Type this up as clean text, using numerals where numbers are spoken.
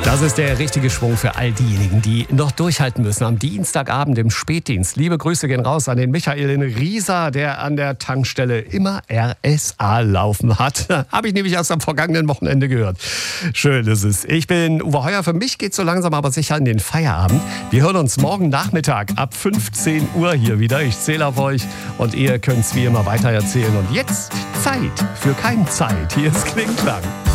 Das ist der richtige Schwung für all diejenigen, die noch durchhalten müssen am Dienstagabend im Spätdienst. Liebe Grüße gehen raus an den Michael in Riesa, der an der Tankstelle immer RSA laufen hat. Habe ich nämlich erst am vergangenen Wochenende gehört. Schön ist es. Ich bin Uwe Heuer. Für mich geht es so langsam aber sicher in den Feierabend. Wir hören uns morgen Nachmittag ab 15 Uhr hier wieder. Ich zähle auf euch und ihr könnt es wie immer weiter erzählen. Und jetzt Zeit für keine Zeit. Hier ist Klingklang.